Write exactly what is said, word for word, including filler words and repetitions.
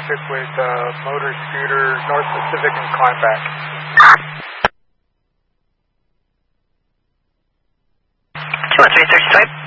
traffic with uh, motor scooter, North Pacific and climb back. two one three, thirty-five.